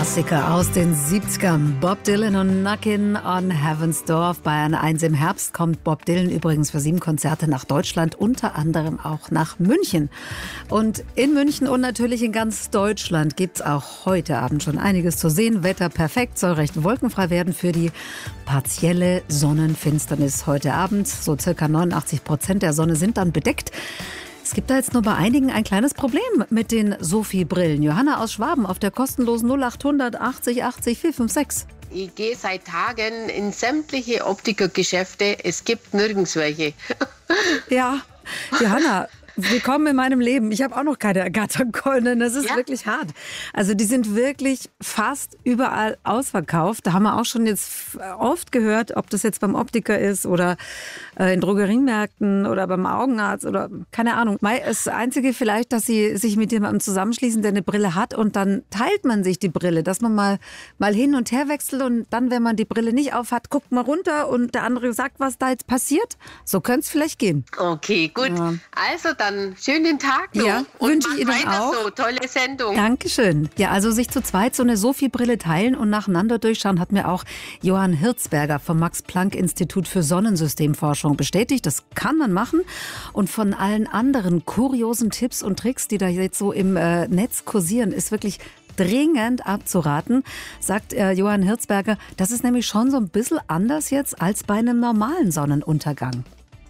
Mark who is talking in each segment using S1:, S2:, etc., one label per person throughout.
S1: Klassiker aus den 70ern. Bob Dylan und Knockin' on Heaven's Door auf Bayern 1. Im Herbst kommt Bob Dylan übrigens für 7 Konzerte nach Deutschland, unter anderem auch nach München. Und in München und natürlich in ganz Deutschland gibt's auch heute Abend schon einiges zu sehen. Wetter perfekt, soll recht wolkenfrei werden für die partielle Sonnenfinsternis heute Abend. So circa 89% der Sonne sind dann bedeckt. Es gibt da jetzt nur bei einigen ein kleines Problem mit den Sophie-Brillen. Johanna aus Schwaben auf der kostenlosen 0800 80 80 456.
S2: Ich gehe seit Tagen in sämtliche Optikergeschäfte. Es gibt nirgends welche.
S1: Ja, Johanna, willkommen in meinem Leben. Ich habe auch noch keine ergattern. Das ist wirklich hart. Also die sind wirklich fast überall ausverkauft. Da haben wir auch schon jetzt oft gehört, ob das jetzt beim Optiker ist oder in Drogeriemärkten oder beim Augenarzt oder keine Ahnung. Das Einzige vielleicht, dass sie sich mit jemandem zusammenschließen, der eine Brille hat und dann teilt man sich die Brille, dass man mal hin und her wechselt und dann, wenn man die Brille nicht auf hat, guckt man runter und der andere sagt, was da jetzt passiert. So könnte es vielleicht gehen.
S2: Okay, gut. Ja. Also dann schönen Tag noch.
S1: Ja, wünsche ich Ihnen auch.
S2: So, tolle Sendung.
S1: Dankeschön. Ja, also sich zu zweit so eine Sophie-Brille teilen und nacheinander durchschauen, hat mir auch Johann Hirzberger vom Max-Planck-Institut für Sonnensystemforschung bestätigt. Das kann man machen. Und von allen anderen kuriosen Tipps und Tricks, die da jetzt so im Netz kursieren, ist wirklich dringend abzuraten, sagt Johann Hirzberger. Das ist nämlich schon so ein bisschen anders jetzt als bei einem normalen Sonnenuntergang.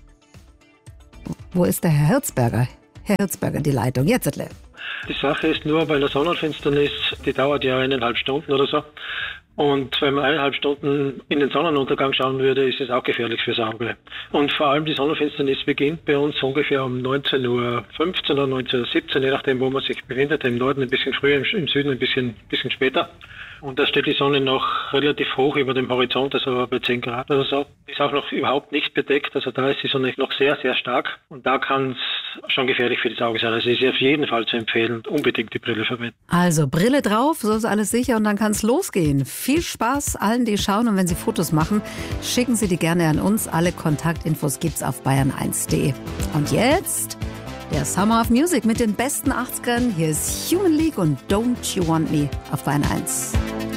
S1: Wo ist der Herr Hirzberger? Herr Hirzberger, die Leitung. Jetzt, Edle.
S3: Die Sache ist nur, bei einer Sonnenfinsternis, die dauert ja 1,5 Stunden oder so. Und wenn man 1,5 Stunden in den Sonnenuntergang schauen würde, ist es auch gefährlich fürs Auge. Und vor allem die Sonnenfinsternis beginnt bei uns ungefähr um 19:15 Uhr oder 19:17 Uhr, je nachdem, wo man sich befindet. Im Norden ein bisschen früher, im Süden ein bisschen später. Und da steht die Sonne noch relativ hoch über dem Horizont, also bei 10 Grad oder so. Ist auch noch überhaupt nicht bedeckt, also da ist die Sonne noch sehr, sehr stark. Und da kann es schon gefährlich für das Auge sein. Also ist auf jeden Fall zu empfehlen, unbedingt die Brille verwenden.
S1: Also Brille drauf, so ist alles sicher und dann kann es losgehen. Viel Spaß allen, die schauen, und wenn Sie Fotos machen, schicken Sie die gerne an uns. Alle Kontaktinfos gibt's auf bayern1.de. Und jetzt der Summer of Music mit den besten 80ern. Hier ist Human League und Don't You Want Me auf Bayern 1.